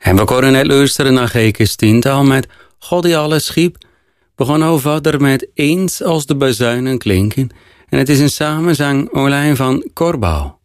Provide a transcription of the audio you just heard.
En we kunnen net luisteren naar Gekes tiental met God die alles schiep. We gaan nou verder met Eens als de bazuinen klinken. En het is een samenzang Olijn van Corbouw.